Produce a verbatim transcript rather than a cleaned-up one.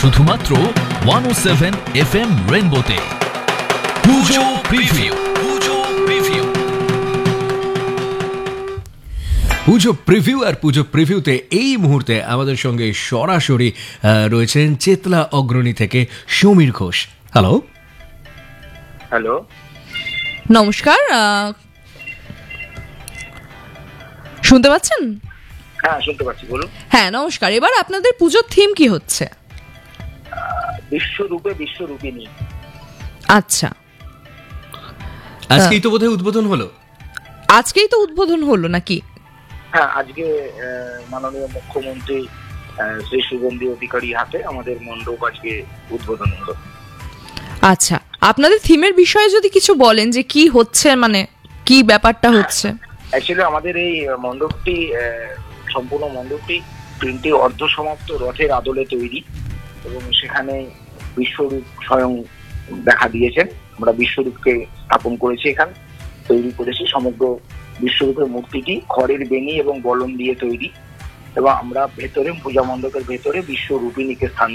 শুধুমাত্র ওয়ান ও seven F M রেনবোতে। পুজো preview, পুজো preview, পুজো preview আর পুজো প্রিভিউতে এই মুহূর্তে আমাদের সঙ্গে সরাসরি রয়েছেন চেতলা অগ্রণী থেকে সমীর ঘোষ। হ্যালো হ্যালো নমস্কার, শুনতে পাচ্ছেন? হ্যাঁ শুনতে পাচ্ছি, বলুন। হ্যাঁ নমস্কার, এবার আপনাদের পুজোর থিম কি হচ্ছে? বিশ্বরূপে বিশ্বরূপিণী। আচ্ছা, আজকেই তো বোধহয় উদ্বোধন হলো। আজকেই তো উদ্বোধন হলো নাকি? হ্যাঁ, আজকে মাননীয় মুখ্যমন্ত্রী শ্রী সুগন্ধি অধিকারী হাতে আমাদের মণ্ডপ আজকে উদ্বোধন হলো। আচ্ছা, আপনাদের থিমের বিষয়ে যদি কিছু বলেন যে কি হচ্ছে, মানে কি ব্যাপারটা হচ্ছে। অ্যাকচুয়ালি আমাদের এই মণ্ডপটি, সম্পূর্ণ মণ্ডপটি তিনটি অর্ধ সমাপ্ত রথের আদলে তৈরি এবং সেখানে বিশ্বরূপ স্বয়ং দেখা দিয়েছেন। আমরা বিশ্বরূপকে স্থাপন করেছি, এখানে তৈরি করেছি। সমগ্র বিশ্বরূপের মূর্তিটি খড়ের বেনি এবং বলন দিয়ে তৈরি এবং আমরা ভেতরে পূজা মণ্ডপের ভেতরে বিশ্বরূপিণীকে স্থান